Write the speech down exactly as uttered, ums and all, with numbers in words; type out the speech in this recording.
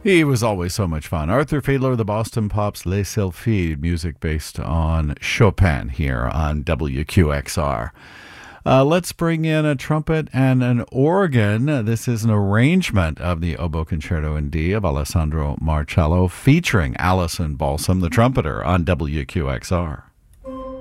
He was always so much fun. Arthur Fiedler, the Boston Pops, Les Sylphides, music based on Chopin here on W Q X R. Uh, let's bring in a trumpet and an organ. This is an arrangement of the Oboe Concerto in D of Alessandro Marcello, featuring Allison Balsam, the trumpeter, on W Q X R.